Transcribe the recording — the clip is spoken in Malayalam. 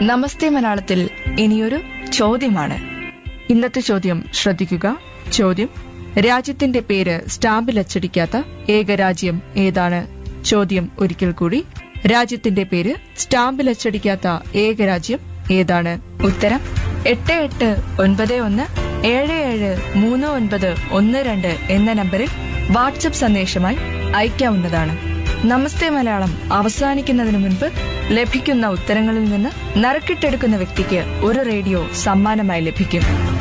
നമസ്തേ മലയാളത്തിൽ ഇനിയൊരു ചോദ്യമാണ്. ഇന്നത്തെ ചോദ്യം ശ്രദ്ധിക്കുക. ചോദ്യം: രാജ്യത്തിന്റെ പേര് സ്റ്റാമ്പിൽ അച്ചടിക്കാത്ത ഏക രാജ്യം ഏതാണ്? ചോദ്യം ഒരിക്കൽ കൂടി: രാജ്യത്തിന്റെ പേര് സ്റ്റാമ്പിൽ അച്ചടിക്കാത്ത ഏക രാജ്യം ഏതാണ്? ഉത്തരം 8891773912 എന്ന നമ്പറിൽ വാട്സ്ആപ്പ് സന്ദേശമായി അയക്കാവുന്നതാണ്. നമസ്തേ മലയാളം അവസാനിക്കുന്നതിന് മുൻപ് ലഭിക്കുന്ന ഉത്തരങ്ങളിൽ നിന്ന് നറുക്കിട്ടെടുക്കുന്ന വ്യക്തിക്ക് ഒരു റേഡിയോ സമ്മാനമായി ലഭിക്കും.